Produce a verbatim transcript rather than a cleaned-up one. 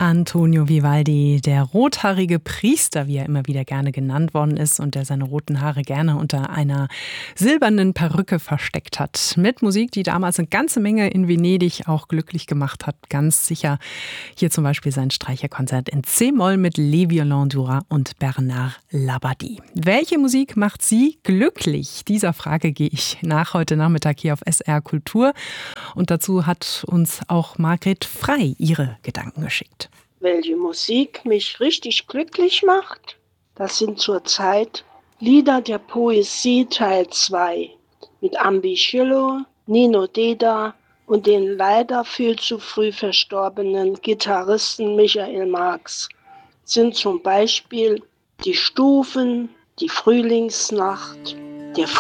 Antonio Vivaldi, der rothaarige Priester, wie er immer wieder gerne genannt worden ist und der seine roten Haare gerne unter einer silbernen Perücke versteckt hat. Mit Musik, die damals eine ganze Menge in Venedig auch glücklich gemacht hat, ganz sicher. Hier zum Beispiel sein Streicherkonzert in C-Moll mit Les Violons Dura und Bernard Labadie. Welche Musik macht Sie glücklich? Dieser Frage gehe ich nach heute Nachmittag hier auf S R Kultur. Und dazu hat uns auch Margret Frei ihre Gedanken geschickt. Welche Musik mich richtig glücklich macht? Das sind zurzeit Lieder der Poesie Teil zwei mit Ambi Schillo, Nino Deda und den leider viel zu früh verstorbenen Gitarristen Michael Marx. Sind zum Beispiel Die Stufen, Die Frühlingsnacht, Der